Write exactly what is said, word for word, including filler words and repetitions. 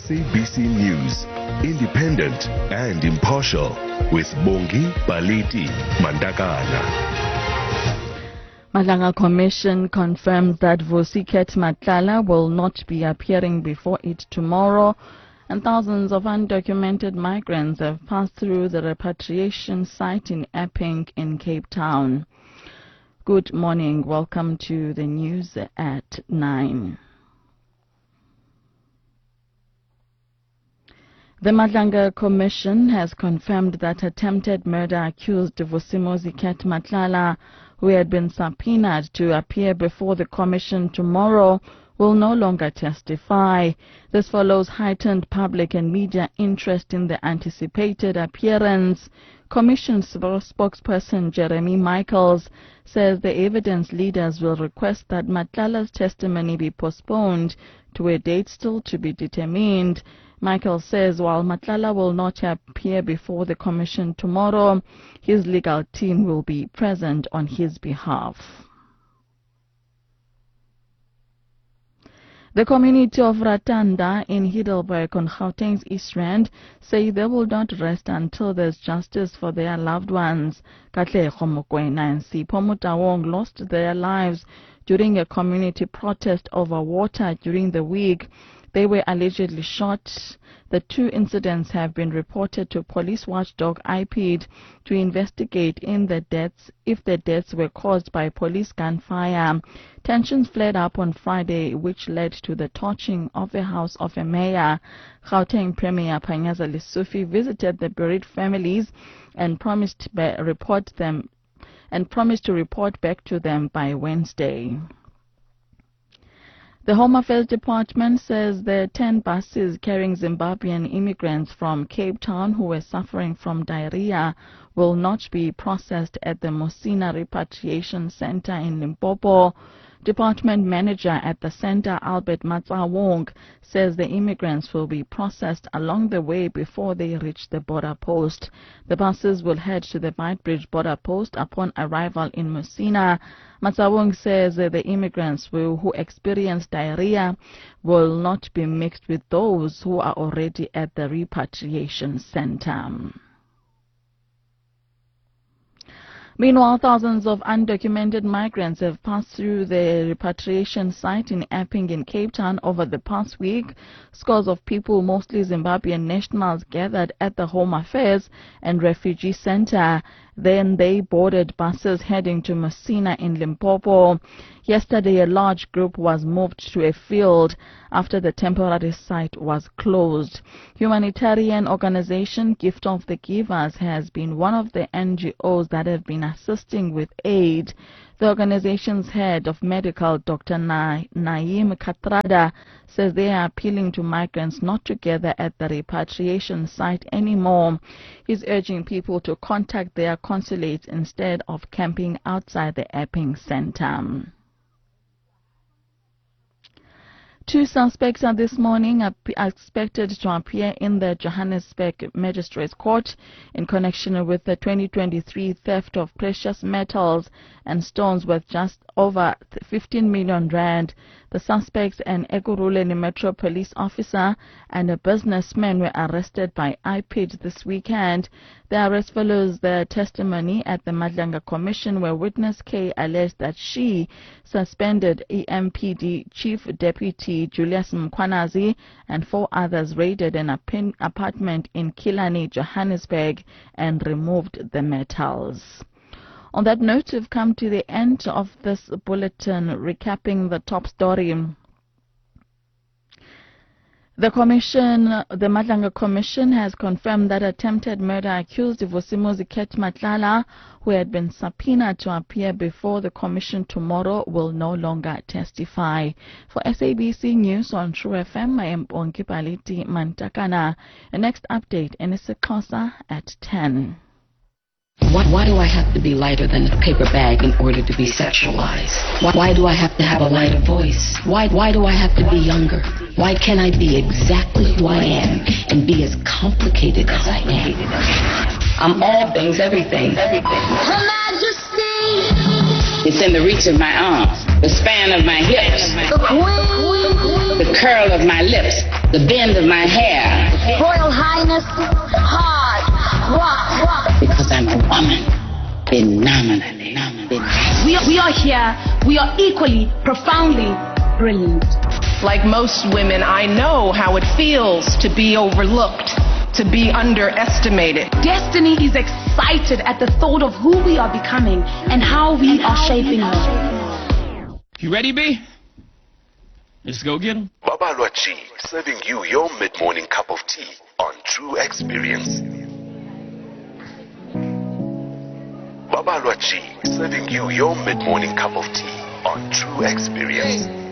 S A B C News, independent and impartial, with Bongi Baliti Mandakana. Madlanga Commission confirmed that Vusiket Matlala will not be appearing before it tomorrow, and thousands of undocumented migrants have passed through the repatriation site in Epping in Cape Town. Good morning. Welcome to the news at nine. The Madlanga Commission has confirmed that attempted murder accused Vusiket Matlala, who had been subpoenaed to appear before the Commission tomorrow, will no longer testify. This follows heightened public and media interest in the anticipated appearance. Commission spokesperson Jeremy Michaels says the evidence leaders will request that Matlala's testimony be postponed to a date still to be determined. Michael says while Matlala will not appear before the Commission tomorrow, his legal team will be present on his behalf. The community of Ratanda in Heidelberg on Gauteng's East Rand say they will not rest until there's justice for their loved ones. Katlego Mokoena and Sipho Motawong lost their lives during a community protest over water during the week. They were allegedly shot. The two incidents have been reported to police watchdog I P D to investigate in the deaths if the deaths were caused by police gunfire. Tensions flared up on Friday, which led to the torching of the house of a mayor. Gauteng Premier Panyaza Lesufi visited the buried families and promised to report them and promised to report back to them by Wednesday. The Home Affairs Department says the ten buses carrying Zimbabwean immigrants from Cape Town who were suffering from diarrhea will not be processed at the Mosina Repatriation Center in Limpopo. Department manager at the center, Albert Matsawong, says the immigrants will be processed along the way before they reach the border post. The buses will head to the Beitbridge border post upon arrival in Mosina. Matsawong says that the immigrants will, who experience diarrhea will not be mixed with those who are already at the repatriation center. Meanwhile, thousands of undocumented migrants have passed through the repatriation site in Epping in Cape Town over the past week. Scores of people, mostly Zimbabwean nationals, gathered at the Home Affairs and Refugee Center. Then they boarded buses heading to Mosina in Limpopo. Yesterday, a large group was moved to a field after the temporary site was closed. Humanitarian organization Gift of the Givers has been one of the N G Os that have been assisting with aid. The organization's head of medical, Doctor Na Naim Katrada, says they are appealing to migrants not to gather at the repatriation site anymore. He's urging people to contact their consulates instead of camping outside the Epping Center. Two suspects are this morning are expected to appear in the Johannesburg Magistrates Court in connection with the twenty twenty-three theft of precious metals and stones worth just over fifteen million rand. The suspects, an Ekurhuleni Metro police officer and a businessman, were arrested by I P D this weekend. The arrest follows the testimony at the Madlanga Commission, where witness K alleged that she suspended E M P D Chief Deputy Julius Mkwanazi and four others raided an apartment in Killarney, Johannesburg, and removed the metals. On that note, we've come to the end of this bulletin, recapping the top story. The commission, the Madlanga Commission, has confirmed that attempted murder accused Vusiket Matlala, who had been subpoenaed to appear before the commission tomorrow, will no longer testify. For S A B C News on True F M, I am Bongi Baliti Mantakana. The next update in isiXhosa at ten. Why, why do I have to be lighter than a paper bag in order to be sexualized? Why, why do I have to have a lighter voice? Why, why do I have to be younger? Why can't I be exactly who I am and be as complicated as I am? I'm all things, everything. everything. Her Majesty! It's in the reach of my arms, the span of my hips, the, queen. the curl of my lips. the bend of my hair. Royal Highness, hard rock, rock. Because I'm a woman. Phenomenally. We are, we are here. We are equally, profoundly brilliant. Like most women, I know how it feels to be overlooked, to be underestimated. Destiny is excited at the thought of who we are becoming and how we are shaping her. You ready, B? Let's go get him. Babalwa G, serving you your mid-morning cup of tea on True Experience. Babalwa G, serving you your mid-morning cup of tea on True Experience.